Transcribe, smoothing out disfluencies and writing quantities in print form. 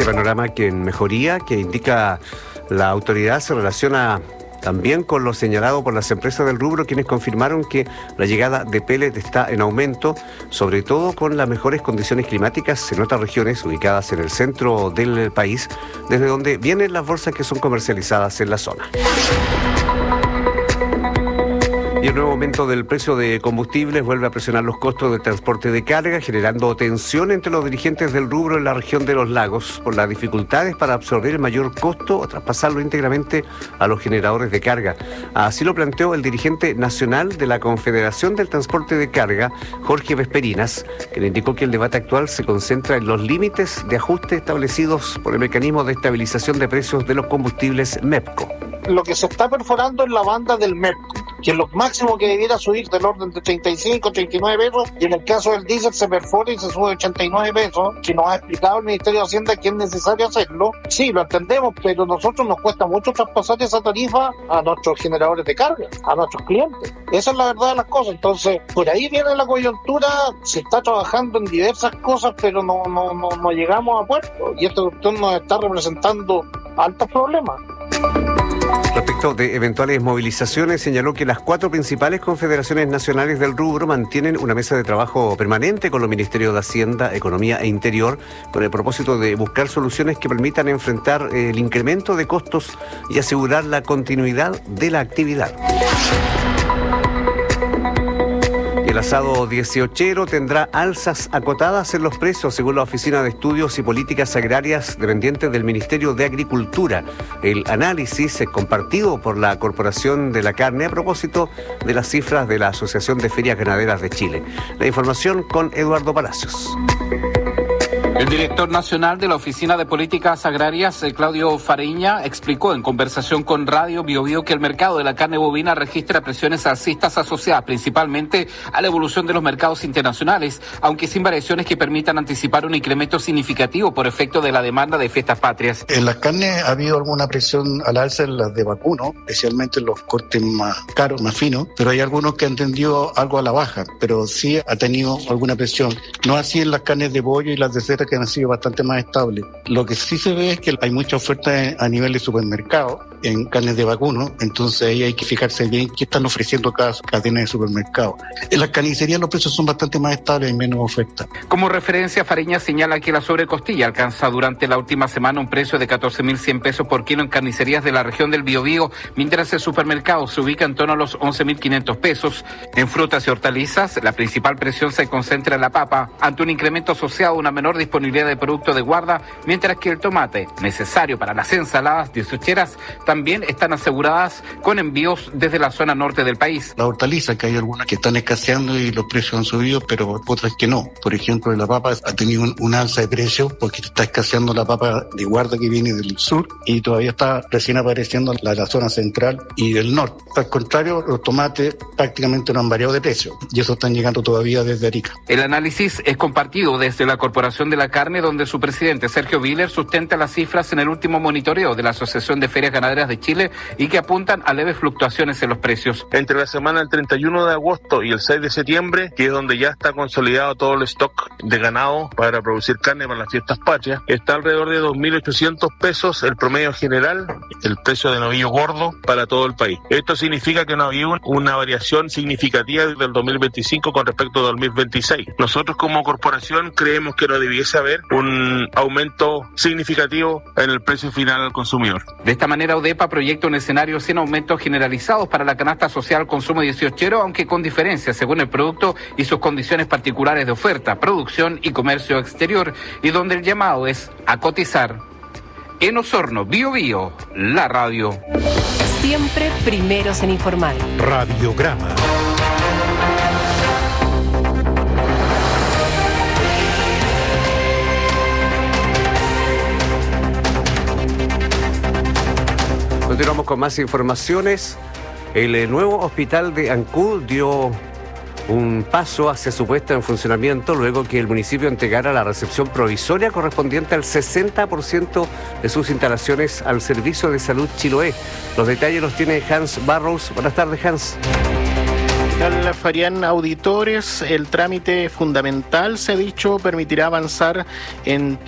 panorama que en mejoría, que indica la autoridad, se relaciona también con lo señalado por las empresas del rubro, quienes confirmaron que la llegada de pellet está en aumento, sobre todo con las mejores condiciones climáticas en otras regiones ubicadas en el centro del país, desde donde vienen las bolsas que son comercializadas en la zona. Y el nuevo aumento del precio de combustibles vuelve a presionar los costos del transporte de carga, generando tensión entre los dirigentes del rubro en la región de los lagos, por las dificultades para absorber el mayor costo o traspasarlo íntegramente a los generadores de carga. Así lo planteó el dirigente nacional de la Confederación del Transporte de Carga, Jorge Vesperinas, que le indicó que el debate actual se concentra en los límites de ajuste establecidos por el mecanismo de estabilización de precios de los combustibles MEPCO. Lo que se está perforando es la banda del MEPCO, que es lo máximo que debiera subir del orden de 35, 39 pesos, y en el caso del diésel se perfora y se sube 89 pesos, que nos ha explicado el Ministerio de Hacienda que es necesario hacerlo. Sí, lo entendemos, pero a nosotros nos cuesta mucho traspasar esa tarifa a nuestros generadores de carga, a nuestros clientes. Esa es la verdad de las cosas. Entonces, por ahí viene la coyuntura, se está trabajando en diversas cosas, pero no llegamos a puerto, y este doctor nos está representando altos problemas. Respecto de eventuales movilizaciones, señaló que las 4 principales confederaciones nacionales del rubro mantienen una mesa de trabajo permanente con los ministerios de Hacienda, Economía e Interior, con el propósito de buscar soluciones que permitan enfrentar el incremento de costos y asegurar la continuidad de la actividad. El asado 18ero tendrá alzas acotadas en los precios, según la Oficina de Estudios y Políticas Agrarias dependiente del Ministerio de Agricultura. El análisis es compartido por la Corporación de la Carne a propósito de las cifras de la Asociación de Ferias Ganaderas de Chile. La información con Eduardo Palacios. El director nacional de la Oficina de Políticas Agrarias, Claudio Fariña, explicó en conversación con Radio Biobío que el mercado de la carne bovina registra presiones alcistas asociadas principalmente a la evolución de los mercados internacionales, aunque sin variaciones que permitan anticipar un incremento significativo por efecto de la demanda de fiestas patrias. En las carnes ha habido alguna presión al alza en las de vacuno, especialmente en los cortes más caros, más finos, pero hay algunos que han tendido algo a la baja, pero sí ha tenido alguna presión. No así en las carnes de pollo y las de cerdo, que han sido bastante más estables. Lo que sí se ve es que hay mucha oferta a nivel de supermercado en carnes de vacuno, entonces ahí hay que fijarse bien qué están ofreciendo cada cadena de supermercado. En las carnicerías los precios son bastante más estables y menos oferta. Como referencia, Fariña señala que la sobrecostilla alcanza durante la última semana un precio de 14.100 pesos por kilo en carnicerías de la región del Biobío, mientras el supermercado se ubica en torno a los 11.500 pesos. En frutas y hortalizas, la principal presión se concentra en la papa, ante un incremento asociado a una menor disponibilidad de productos de guarda, mientras que el tomate, necesario para las ensaladas 18eras, también están aseguradas con envíos desde la zona norte del país. La hortaliza, que hay algunas que están escaseando y los precios han subido, pero otras que no. Por ejemplo, la papa ha tenido un alza de precio porque está escaseando la papa de guarda que viene del sur y todavía está recién apareciendo la zona central y del norte. Al contrario, los tomates prácticamente no han variado de precio y eso están llegando todavía desde Arica. El análisis es compartido desde la Corporación de la Carne, donde su presidente Sergio Viller sustenta las cifras en el último monitoreo de la Asociación de Ferias Ganaderas de Chile y que apuntan a leves fluctuaciones en los precios. Entre la semana del 31 de agosto y el 6 de septiembre, que es donde ya está consolidado todo el stock de ganado para producir carne para las fiestas patrias, está alrededor de 2.800 pesos el promedio general, el precio de novillo gordo para todo el país. Esto significa que no había una variación significativa desde el 2025 con respecto al 2026. Nosotros como corporación creemos que no debiese haber un aumento significativo en el precio final al consumidor. De esta manera, ODEPA proyecta un escenario sin aumentos generalizados para la canasta social consumo 18ero, aunque con diferencias según el producto y sus condiciones particulares de oferta, producción y comercio exterior, y donde el llamado es a cotizar. En Osorno, Biobío, la radio. Siempre primeros en informar. Radiograma. Continuamos con más informaciones. El nuevo hospital de Ancud dio un paso hacia su puesta en funcionamiento luego que el municipio entregara la recepción provisoria correspondiente al 60% de sus instalaciones al Servicio de Salud Chiloé. Los detalles los tiene Hans Barrows. Buenas tardes, Hans. Farían auditores, el trámite fundamental, se ha dicho, permitirá avanzar en